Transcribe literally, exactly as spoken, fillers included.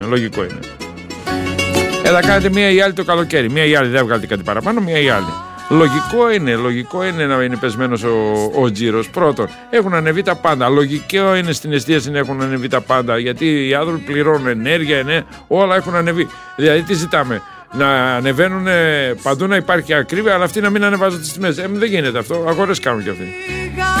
Λογικό είναι. Ε, θα κάνετε μία ή άλλη το καλοκαίρι. Μία ή άλλη δεν βγάλετε κάτι παραπάνω, μία ή άλλη. Λογικό είναι, λογικό είναι να είναι πεσμένος ο, ο τζίρος. Πρώτον, έχουν ανεβεί τα πάντα. Λογικό είναι στην εστίαση να έχουν ανεβεί τα πάντα. Γιατί οι άνθρωποι πληρώνουν ενέργεια, ναι, όλα έχουν ανεβεί. Δηλαδή, τι ζητάμε, να ανεβαίνουν παντού, να υπάρχει ακρίβεια, αλλά αυτοί να μην ανεβάζουν τις τιμές. Ε, δεν γίνεται αυτό. Αγορές κάνουν κι αυτοί.